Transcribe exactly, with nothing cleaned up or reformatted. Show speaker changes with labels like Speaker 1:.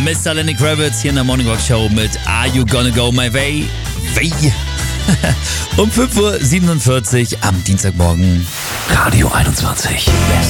Speaker 1: Mister Lenny Kravitz hier in der Morning Rock Show mit Are You Gonna Go My Way? Way. Um fünf Uhr siebenundvierzig am Dienstagmorgen.
Speaker 2: Radio einundzwanzig.